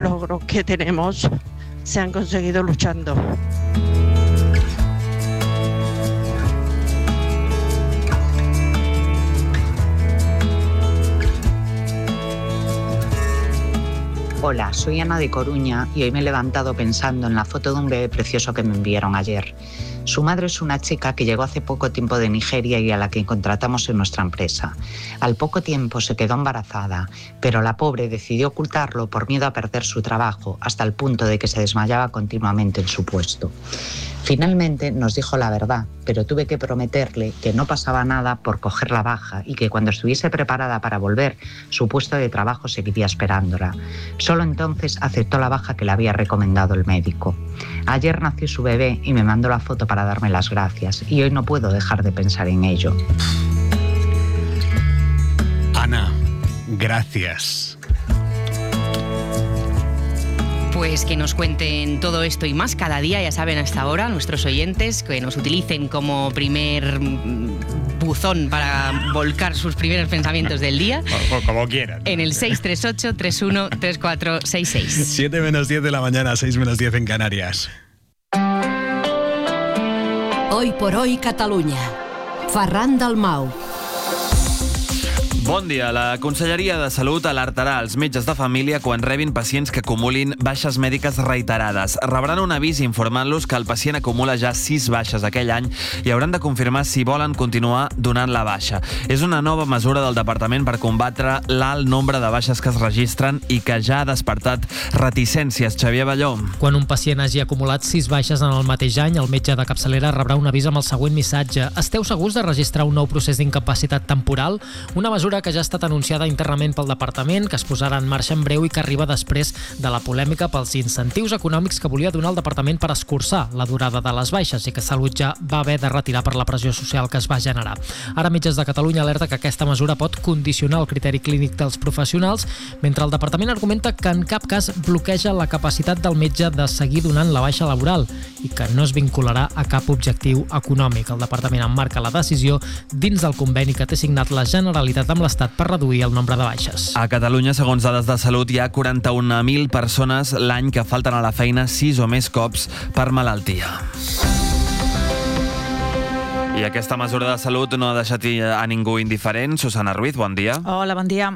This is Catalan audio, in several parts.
logros que tenemos se han conseguido luchando. Hola, soy Ana de Coruña y hoy me he levantado pensando en la foto de un bebé precioso que me enviaron ayer. Su madre es una chica que llegó hace poco tiempo de Nigeria y a la que contratamos en nuestra empresa. Al poco tiempo se quedó embarazada, pero la pobre decidió ocultarlo por miedo a perder su trabajo, hasta el punto de que se desmayaba continuamente en su puesto. Finalmente nos dijo la verdad, pero tuve que prometerle que no pasaba nada por coger la baja y que cuando estuviese preparada para volver, su puesto de trabajo seguiría esperándola. Solo entonces aceptó la baja que le había recomendado el médico. Ayer nació su bebé y me mandó la foto para darme las gracias, y hoy no puedo dejar de pensar en ello. Ana, gracias. Pues que nos cuenten todo esto y más cada día, ya saben, hasta ahora, nuestros oyentes, que nos utilicen como primer buzón para volcar sus primeros pensamientos del día. Como quieran. En el 638-313466. 7 menos 10 de la mañana, 6 menos 10 en Canarias. Hoy por hoy Catalunya. Ferran Dalmau. Bon dia. La Conselleria de Salut alertarà els metges de família quan rebin pacients que acumulin baixes mèdiques reiterades. Rebran un avís informant-los que el pacient acumula ja 6 baixes aquell any i hauran de confirmar si volen continuar donant la baixa. És una nova mesura del Departament per combatre l'alt nombre de baixes que es registren i que ja ha despertat reticències. Xavier Balló. Quan un pacient hagi acumulat 6 baixes en el mateix any, el metge de capçalera rebrà un avís amb el següent missatge: esteu segurs de registrar un nou procés d'incapacitat temporal? Una mesura que ja ha estat anunciada internament pel Departament, que es posarà en marxa en breu i que arriba després de la polèmica pels incentius econòmics que volia donar el Departament per escurçar la durada de les baixes i que Salut ja va haver de retirar per la pressió social que es va generar. Ara Metges de Catalunya alerta que aquesta mesura pot condicionar el criteri clínic dels professionals, mentre el Departament argumenta que en cap cas bloqueja la capacitat del metge de seguir donant la baixa laboral i que no es vincularà a cap objectiu econòmic. El Departament emmarca la decisió dins del conveni que té signat la Generalitat amb l'Estat per reduir el nombre de baixes. A Catalunya, segons dades de Salut, hi ha 41.000 persones l'any que falten a la feina 6 o més cops per malaltia. I aquesta mesura de Salut no ha deixat a ningú indiferent. Susana Ruiz, bon dia. Hola, bon dia.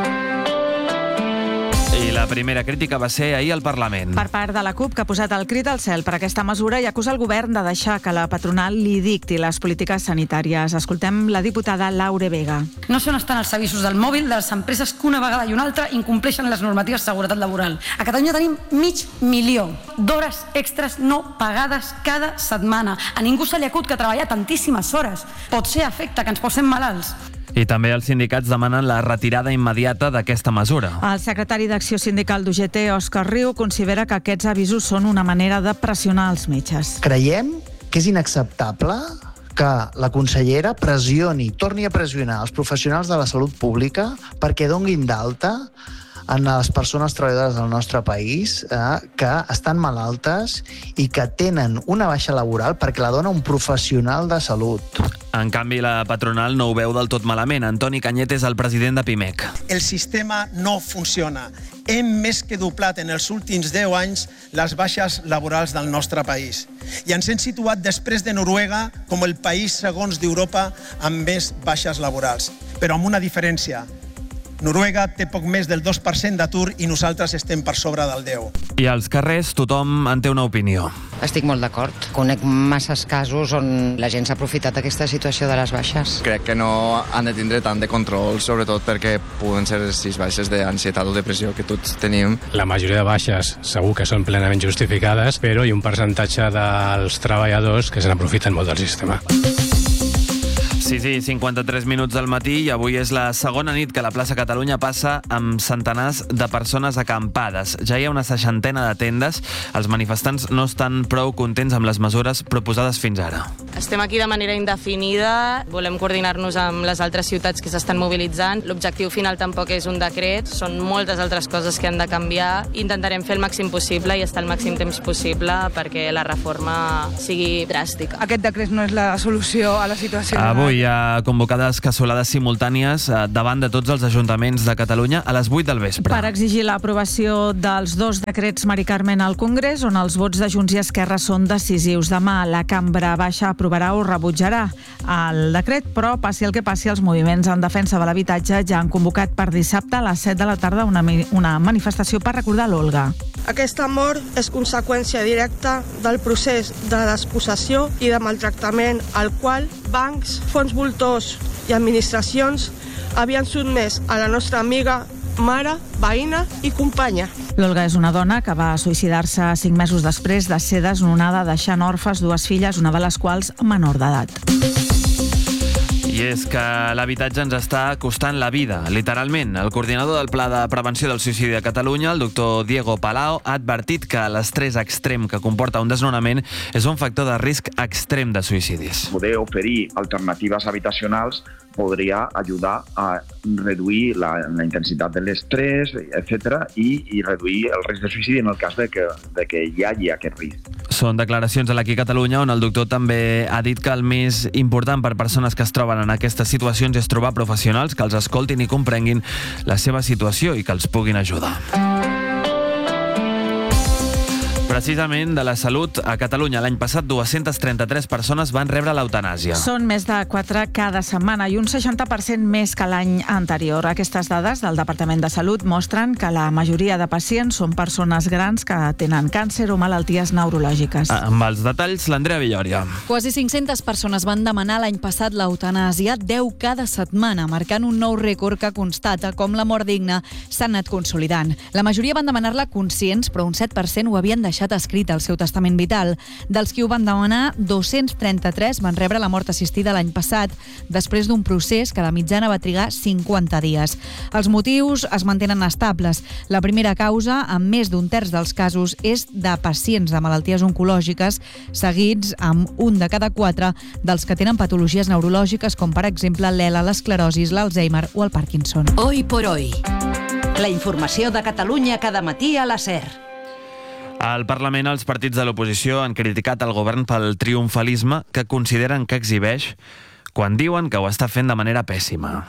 I la primera crítica va ser ahir al Parlament. Per part de la CUP, que ha posat el crit al cel per aquesta mesura i acusa el govern de deixar que la patronal li dicti les polítiques sanitàries. Escoltem la diputada Laure Vega. No són estan els avisos del mòbil de les empreses que una vegada i una altra incompleixen les normatives de seguretat laboral. A Catalunya tenim 500.000 d'hores extres no pagades cada setmana. A ningú se li acut que treballar tantíssimes hores pot ser efecte que ens posem malalts. I també els sindicats demanen la retirada immediata d'aquesta mesura. El secretari d'Acció Sindical d'UGT, Òscar Riu, considera que aquests avisos són una manera de pressionar els metges. Creiem que és inacceptable que la consellera torni a pressionar els professionals de la salut pública perquè donguin d'alta en les persones treballadores del nostre país que estan malaltes i que tenen una baixa laboral perquè la dona un professional de salut. En canvi, la patronal no ho veu del tot malament. Antoni Cañete és el president de PIMEC. El sistema no funciona. Hem més que doblat en els últims 10 anys les baixes laborals del nostre país. I ens hem situat després de Noruega com el país segons d'Europa amb més baixes laborals. Però amb una diferència. Noruega té poc més del 2% d'atur i nosaltres estem per sobre del 10%. I als carrers tothom en té una opinió. Estic molt d'acord. Conec masses casos on la gent s'ha aprofitat d'aquesta situació de les baixes. Crec que no han de tindre tant de control, sobretot perquè poden ser 6 baixes d'ansietat o depressió que tots tenim. La majoria de baixes segur que són plenament justificades, però hi ha un percentatge dels treballadors que se n'aprofiten molt del sistema. 6:53 del matí i avui és la segona nit que la plaça Catalunya passa amb centenars de persones acampades. Ja hi ha una 60ena de tendes. Els manifestants no estan prou contents amb les mesures proposades fins ara. Estem aquí de manera indefinida, volem coordinar-nos amb les altres ciutats que s'estan mobilitzant. L'objectiu final tampoc és un decret, són moltes altres coses que han de canviar. Intentarem fer el màxim possible i estar el màxim temps possible perquè la reforma sigui dràstica. Aquest decret no és la solució a la situació. Avui Avui hi ha convocades cassolades simultànies davant de tots els ajuntaments de Catalunya a les 8 del vespre. Per exigir l'aprovació dels 2 decrets Mari Carmen al Congrés, on els vots de Junts i Esquerra són decisius. Demà la Cambra Baixa aprovarà o rebutjarà el decret, però passi el que passi, els moviments en defensa de l'habitatge ja han convocat per dissabte a les 7 de la tarda una manifestació per recordar l'Olga. Aquesta mort és conseqüència directa del procés de despossessió i de maltractament al qual bancs, fons voltors i administracions havien sotmès a la nostra amiga, mare, veïna i companya. L'Olga és una dona que va suïcidar-se 5 mesos després de ser desnonada, deixant orfes 2 filles, una de les quals menor d'edat. I és que l'habitatge ens està costant la vida, literalment. El coordinador del Pla de Prevenció del Suïcidi a Catalunya, el doctor Diego Palao, ha advertit que l'estrès extrem que comporta un desnonament és un factor de risc extrem de suïcidis. Poder oferir alternatives habitacionals podria ajudar a reduir la intensitat de l'estrès, etc., i reduir el risc de suïcidi en el cas de que hi hagi aquest risc. Són declaracions a l'Aquí Catalunya on el doctor també ha dit que el més important per persones que es troben en aquestes situacions és trobar professionals que els escoltin i comprenguin la seva situació i que els puguin ajudar. Precisament de la salut a Catalunya. L'any passat 233 persones van rebre l'eutanàsia. Són més de 4 cada setmana i un 60% més que l'any anterior. Aquestes dades del Departament de Salut mostren que la majoria de pacients són persones grans que tenen càncer o malalties neurològiques. Amb els detalls, l'Andrea Villòria. Quasi 500 persones van demanar l'any passat l'eutanàsia, 10 cada setmana, marcant un nou rècord que constata com la mort digna s'ha anat consolidant. La majoria van demanar-la conscients, però un 7% ho havien deixat escrit al seu testament vital. Dels qui ho van demanar, 233 van rebre la mort assistida l'any passat, després d'un procés que de mitjana va trigar 50 dies. Els motius es mantenen estables. La primera causa, en més d'un terç dels casos, és de pacients de malalties oncològiques, seguits amb 1 de cada 4 dels que tenen patologies neurològiques, com per exemple l'ELA, l'esclerosi, l'Alzheimer o el Parkinson. Hoy por hoy. La informació de Catalunya cada matí a la SER. Al Parlament, els partits de l'oposició han criticat el govern pel triomfalisme que consideren que exhibeix quan diuen que ho està fent de manera pèssima.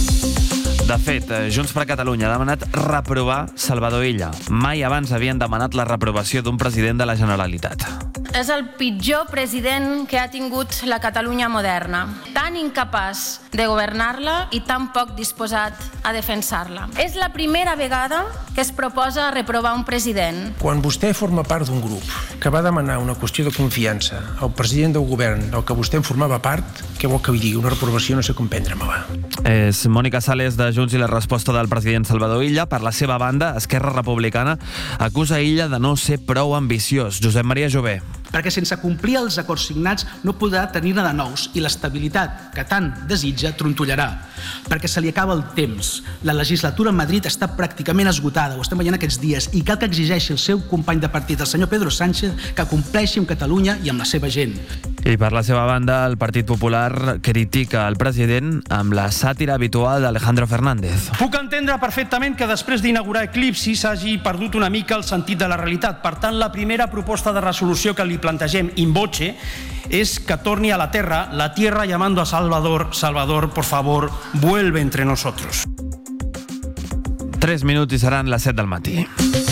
De fet, Junts per Catalunya ha demanat reprovar Salvador Illa. Mai abans havien demanat la reprovació d'un president de la Generalitat. És el pitjor president que ha tingut la Catalunya moderna. Tan incapaç de governar-la i tan poc disposat a defensar-la. És la primera vegada que es proposa reprovar un president. Quan vostè forma part d'un grup que va demanar una qüestió de confiança al president del govern del que vostè en formava part, què vol que li digui? Una reprovació no sé com prendre-me-la. És Mònica Sales de Junts i la resposta del president Salvador Illa. Per la seva banda, Esquerra Republicana acusa Illa de no ser prou ambiciós. Josep Maria Jové. Perquè sense complir els acords signats no podrà tenir-ne de nous i l'estabilitat que tant desitja trontollarà. Perquè se li acaba el temps. La legislatura a Madrid està pràcticament esgotada, ho estem veient aquests dies, i cal que exigeixi el seu company de partit, el senyor Pedro Sánchez, que compleixi amb Catalunya i amb la seva gent. I per la seva banda, el Partit Popular critica el president amb la sàtira habitual d'Alejandro Fernández. Puc entendre perfectament que després d'inaugurar Eclipsi s'hagi perdut una mica el sentit de la realitat. Per tant, la primera proposta de resolució que li plantegem in voce es que torni a la tierra llamando a Salvador, Salvador, por favor, vuelve entre nosotros. 3 minuts i seran les 7 del matí.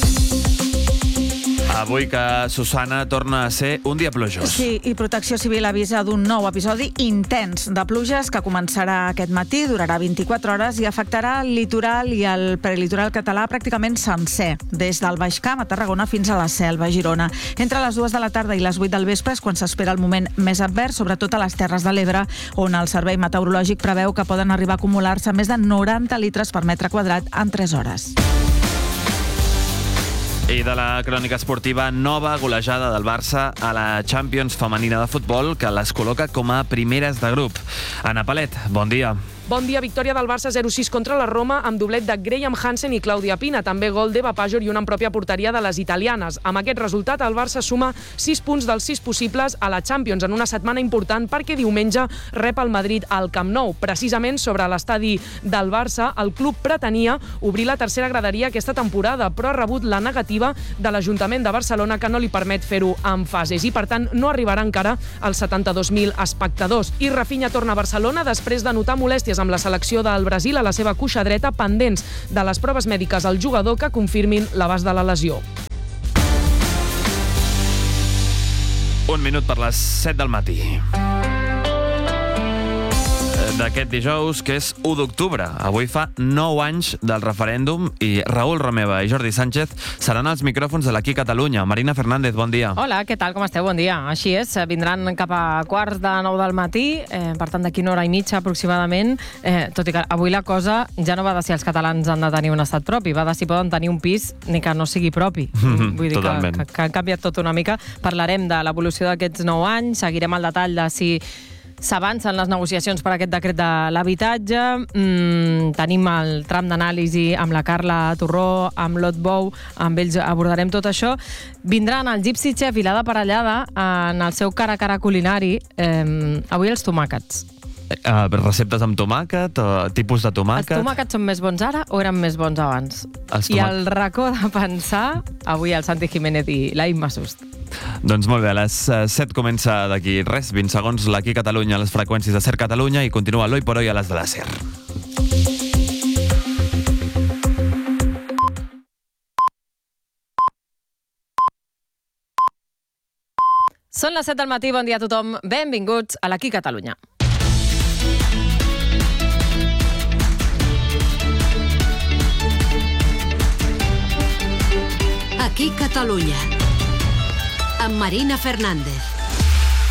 Avui que Susana torna a ser un dia plujós. Sí, i Protecció Civil avisa d'un nou episodi intens de pluges que començarà aquest matí, durarà 24 hores i afectarà el litoral i el prelitoral català pràcticament sencer, des del Baix Camp a Tarragona fins a la Selva, a Girona. Entre les 2 de la tarda i les 8 del vespre és quan s'espera el moment més advers, sobretot a les Terres de l'Ebre, on el Servei Meteorològic preveu que poden arribar a acumular-se més de 90 litres per metre quadrat en 3 hores. I de la crònica esportiva, nova golejada del Barça a la Champions femenina de futbol que les col·loca com a primeres de grup. Anna Palet, bon dia. Bon dia, victòria del Barça 0-6 contra la Roma amb doblet de Graham Hansen i Clàudia Pina, també gol d'Eva Pajor i una en pròpia porteria de les italianes. Amb aquest resultat, el Barça suma 6 punts dels 6 possibles a la Champions en una setmana important perquè diumenge rep el Madrid al Camp Nou. Precisament sobre l'estadi del Barça, el club pretenia obrir la tercera graderia aquesta temporada, però ha rebut la negativa de l'Ajuntament de Barcelona, que no li permet fer-ho en fases i, per tant, no arribarà encara als 72.000 espectadors. I Rafinha torna a Barcelona després de notar molèsties amb la selecció del Brasil a la seva cuixa dreta, pendents de les proves mèdiques al jugador que confirmin l'abast de la lesió. 1 minut per les 7 del matí. D'aquest dijous, que és 1 d'octubre. Avui fa 9 anys del referèndum i Raül Romeva i Jordi Sánchez seran als micròfons de l'Aquí Catalunya. Marina Fernández, bon dia. Hola, què tal, com esteu? Bon dia. Així és, vindran cap a 8:45 del matí, per tant d'aquí 1 hora i mitja aproximadament, tot i que avui la cosa ja no va de si els catalans han de tenir un estat propi, va de si poden tenir un pis ni que no sigui propi. Vull dir que ha canviat tot una mica. Parlarem de l'evolució d'aquests 9 anys, seguirem el detall de si s'avancen les negociacions per aquest decret de l'habitatge. Tenim el tram d'anàlisi amb la Carla Torró, amb l'Ot Bou, amb ells abordarem tot això. Vindran el Gypsy Chef i l'Ada Parellada en el seu cara a cara culinari. Avui els tomàquets. Receptes amb tomàquet, tipus de tomàquet? Els tomàquets són més bons ara o eren més bons abans? I el racó de pensar, avui el Santi Jiménez i la Imma Sust. Doncs molt bé, a les 7 comença d'aquí 20 segons l'Aquí Catalunya a les freqüències de SER Catalunya i continua l'Oi por Hoy a les de la SER. Són les 7 del matí, bon dia a tothom, benvinguts a l'Aquí Catalunya. Aquí Catalunya, amb Marina Fernández.